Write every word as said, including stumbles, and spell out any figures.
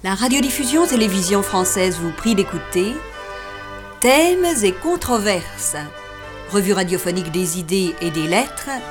La radiodiffusion télévision française vous prie d'écouter Thèmes et controverses, revue radiophonique des idées et des lettres